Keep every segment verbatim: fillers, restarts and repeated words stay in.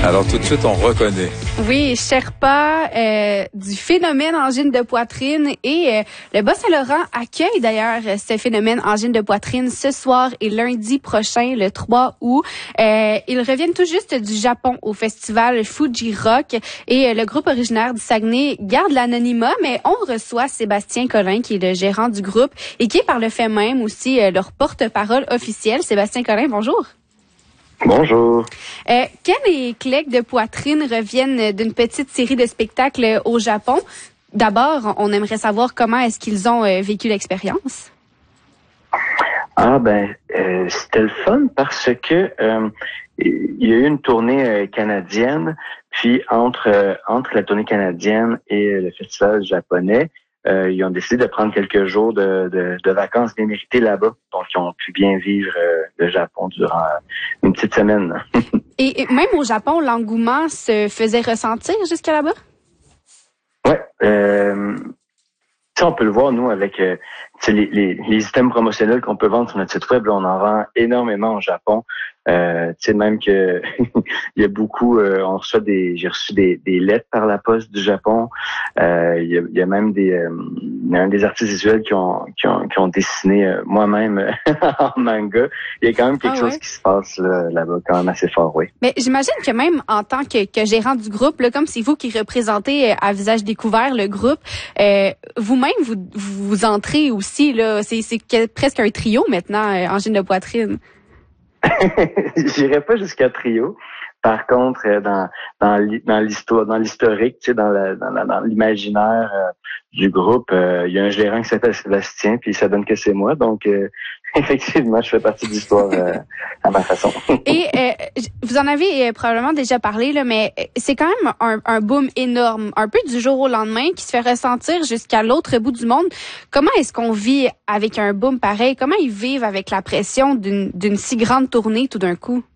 Alors tout de suite, on reconnaît. Oui, Sherpa, euh, du phénomène angine de poitrine et euh, le Bas-Saint-Laurent accueille d'ailleurs ce phénomène angine de poitrine ce soir et lundi prochain, le trois août. Euh, ils reviennent tout juste du Japon au festival Fuji Rock et euh, le groupe originaire du Saguenay garde l'anonymat, mais on reçoit Sébastien Collin qui est le gérant du groupe et qui est par le fait même aussi euh, leur porte-parole officiel. Sébastien Collin, bonjour. Bonjour. Euh, Ken et Clegg de Poitrine reviennent d'une petite série de spectacles au Japon. D'abord, on aimerait savoir comment est-ce qu'ils ont euh, vécu l'expérience. Ah ben, euh, c'était le fun parce que euh, il y a eu une tournée euh, canadienne, puis entre euh, entre la tournée canadienne et le festival japonais, Euh, ils ont décidé de prendre quelques jours de, de, de vacances bien méritées là-bas. Donc, ils ont pu bien vivre euh, le Japon durant une petite semaine. et, et même au Japon, l'engouement se faisait ressentir jusqu'à là-bas? Ouais. Euh, on peut le voir, nous, avec euh, les, les, les items promotionnels qu'on peut vendre sur notre site web. Là, on en vend énormément au Japon. Euh, tu sais, même que il y a beaucoup, euh, on reçoit des, j'ai reçu des, des lettres par la poste du Japon. Euh, il, y a, il y a même des, euh, il y a même des artistes visuels qui ont, qui ont, qui ont dessiné euh, moi-même en manga. Il y a quand même quelque ah, chose ouais. qui se passe là, là-bas, quand même assez fort, oui. Mais j'imagine que même en tant que, que gérant du groupe, là, comme c'est vous qui représentez à visage découvert le groupe, euh, vous-même vous, vous entrez aussi là, c'est, c'est presque un trio maintenant, euh, angine de poitrine. J'irais pas jusqu'à trio. Par contre, dans dans dans l'histoire, dans l'historique, tu sais, dans, la, dans, la, dans l'imaginaire euh, du groupe, euh, il y a un gérant qui s'appelle Sébastien, puis ça donne que c'est moi. Donc, euh, effectivement, je fais partie de l'histoire euh, à ma façon. Et euh, vous en avez euh, probablement déjà parlé, là, mais c'est quand même un, un boom énorme, un peu du jour au lendemain, qui se fait ressentir jusqu'à l'autre bout du monde. Comment est-ce qu'on vit avec un boom pareil? Comment ils vivent avec la pression d'une, d'une si grande tournée tout d'un coup?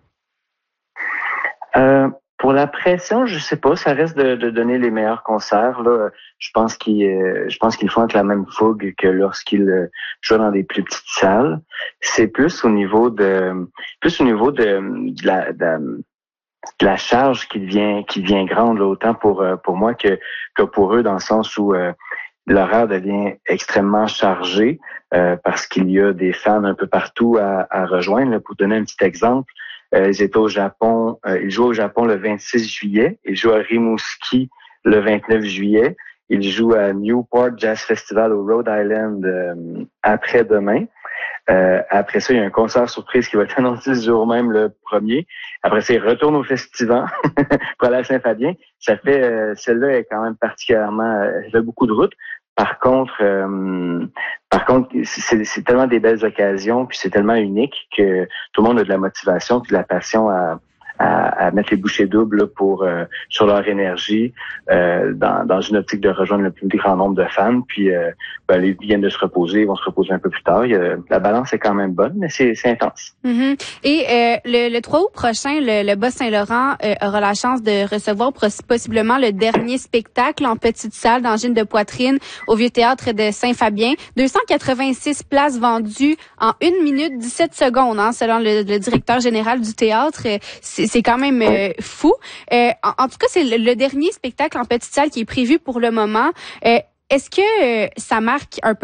Euh, pour la pression, je sais pas, ça reste de, de donner les meilleurs concerts. Là, je pense qu'ils, euh, je pense qu'ils font avec la même fougue que lorsqu'ils euh, jouent dans des plus petites salles. C'est plus au niveau de, plus au niveau de, de la, de, de la charge qui devient, qui devient grande, là, autant pour pour moi que que pour eux, dans le sens où euh, l'horaire devient extrêmement chargé euh, parce qu'il y a des fans un peu partout à, à rejoindre. Là, pour donner un petit exemple. Euh, ils étaient au Japon, euh, ils jouent au Japon le vingt-six juillet, ils jouent à Rimouski le vingt-neuf juillet, ils jouent à Newport Jazz Festival au Rhode Island euh, après-demain. Euh, après ça, il y a un concert surprise qui va être annoncé ce jour même, le premier. Après ça, ils retournent au festival pour aller à Saint-Fabien. Ça fait, euh, celle-là est quand même particulièrement, euh, elle fait beaucoup de routes. Par contre, euh, par contre, c'est, c'est tellement des belles occasions, puis c'est tellement unique que tout le monde a de la motivation, puis de la passion à, à, à mettre les bouchées doubles pour euh, sur leur énergie, euh, dans, dans une optique de rejoindre le plus grand nombre de fans. Puis, euh, ben, ils viennent de se reposer, ils vont se reposer un peu plus tard. Il y a, la balance est quand même bonne, mais c'est, c'est intense. Mm-hmm. Et euh, le, le trois août prochain, le, le Bas-Saint-Laurent euh, aura la chance de recevoir possiblement le dernier spectacle en petite salle d'angine de poitrine au Vieux-Théâtre de Saint-Fabien. deux cent quatre-vingt-six places vendues en une minute dix-sept secondes, hein, selon le, le directeur général du théâtre. C'est, c'est quand même euh, fou. Euh, en, en tout cas, c'est le, le dernier spectacle en petite salle qui est prévu pour le moment. Euh, est-ce que euh, ça marque un peu